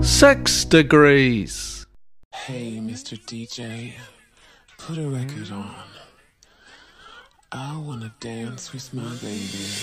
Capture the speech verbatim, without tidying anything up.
Sex Degrees. Hey, Mister D J, put a record on. I wanna dance with my baby.